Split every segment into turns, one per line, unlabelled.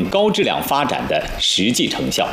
高质量发展的实际成效。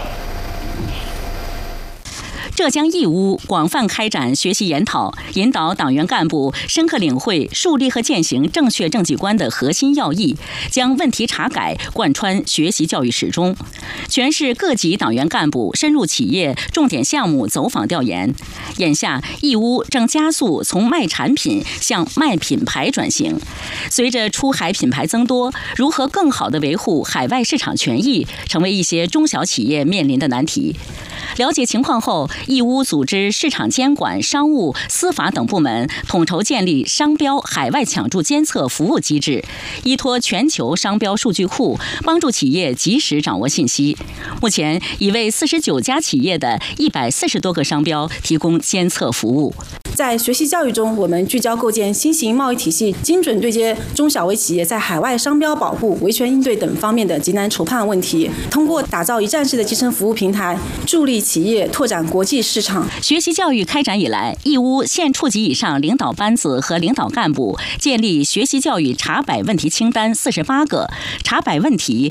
浙江义乌广泛开展学习研讨，引导党员干部深刻领会树立和践行正确政绩观的核心要义，将问题查改贯穿学习教育始终。全市各级党员干部深入企业重点项目走访调研。眼下，义乌正加速从卖产品向卖品牌转型。随着出海品牌增多，如何更好地维护海外市场权益，成为一些中小企业面临的难题。了解情况后，义乌组织市场监管、商务、司法等部门统筹建立商标海外抢注监测服务机制，依托全球商标数据库，帮助企业及时掌握信息。目前已为49家企业的140多个商标提供监测服务。
在学习教育中，我们聚焦构建新型贸易体系，精准对接中小微企业在海外商标保护、维权应对等方面的急难愁盼问题，通过打造一站式的集成服务平台，助力企业拓展国际市场。
学习教育开展以来，义乌县处级以上领导班子和领导干部建立学习教育查摆问题清单48个，查摆问题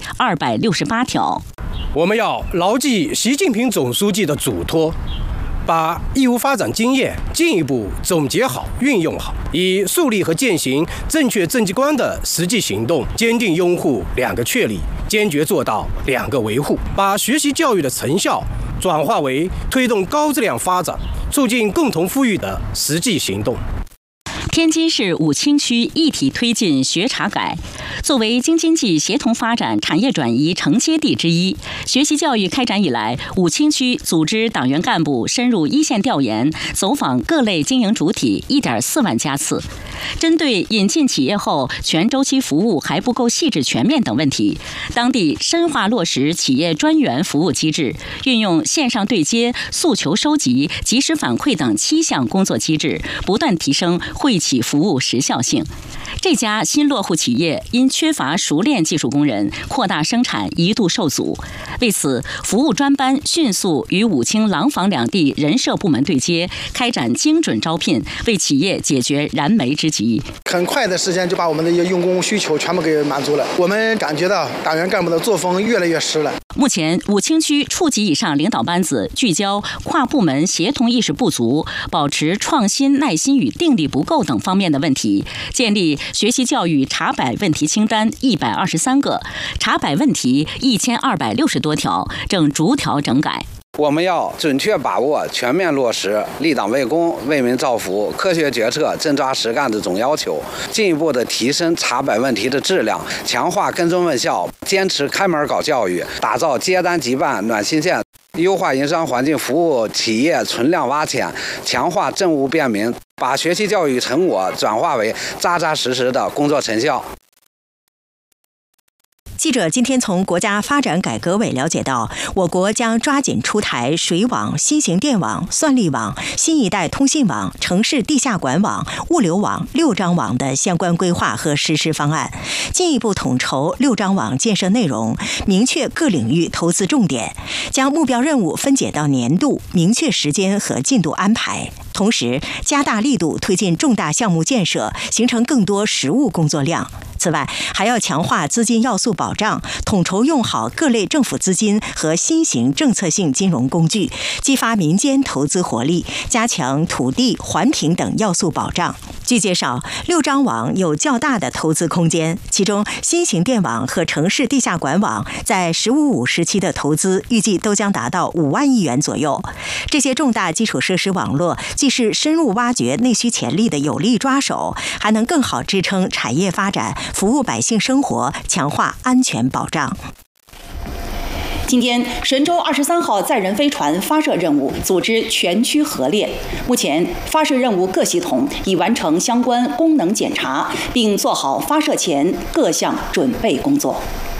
268条。
我们要牢记习近平总书记的嘱托，把义乌发展经验进一步总结好、运用好，以树立和践行正确政绩观的实际行动，坚定拥护2个确立，坚决做到2个维护，把学习教育的成效转化为推动高质量发展、促进共同富裕的实际行动。
天津市武清区一体推进学查改。作为京津冀协同发展产业转移承接地之一，学习教育开展以来，武清区组织党员干部深入一线调研，走访各类经营主体1.4万家次。针对引进企业后全周期服务还不够细致全面等问题，当地深化落实企业专员服务机制，运用线上对接、诉求收集、及时反馈等7项工作机制，不断提升惠企服务时效性。这家新落户企业因缺乏熟练技术工人，扩大生产一度受阻。为此，服务专班迅速与武清、廊坊2地人社部门对接，开展精准招聘，为企业解决燃眉之急。
很快的时间就把我们的用工需求全部给满足了。我们感觉到党员干部的作风越来越实了。
目前，武清区处级以上领导班子聚焦跨部门协同意识不足、保持创新耐心与定力不够等方面的问题，建立学习教育查摆问题清单123个，查摆问题1260多条，正逐条整改。
我们要准确把握、全面落实立党为公、为民造福、科学决策、真抓实干的总要求，进一步的提升查摆问题的质量，强化跟踪问效，坚持开门搞教育，打造接单即办暖心县，优化营商环境，服务企业存量挖潜，强化政务便民，把学习教育成果转化为扎扎实实的工作成效。
记者今天从国家发展改革委了解到，我国将抓紧出台水网、新型电网、算力网、新一代通信网、城市地下管网、物流网6张网的相关规划和实施方案，进一步统筹6张网建设内容，明确各领域投资重点，将目标任务分解到年度，明确时间和进度安排。同时，加大力度推进重大项目建设，形成更多实务工作量。此外，还要强化资金要素保障，统筹用好各类政府资金和新型政策性金融工具，激发民间投资活力，加强土地、环评等要素保障。据介绍，6张网有较大的投资空间，其中新型电网和城市地下管网在“15-5”时期的投资预计都将达到5万亿元左右。这些重大基础设施网络既是深入挖掘内需潜力的有力抓手，还能更好支撑产业发展，服务百姓生活，强化安全保障。
今天，神舟23号载人飞船发射任务组织全区核练。目前，发射任务各系统已完成相关功能检查，并做好发射前各项准备工作。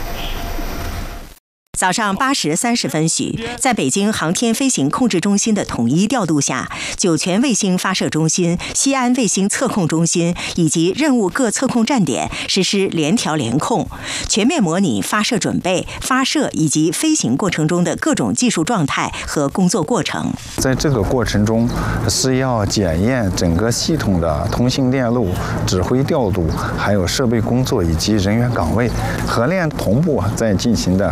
早上8时30分许，在北京航天飞行控制中心的统一调度下，酒泉卫星发射中心、西安卫星测控中心以及任务各测控站点实施联调联控，全面模拟发射准备、发射以及飞行过程中的各种技术状态和工作过程。
在这个过程中，是要检验整个系统的通信链路、指挥调度，还有设备工作以及人员岗位。核练同步在进行的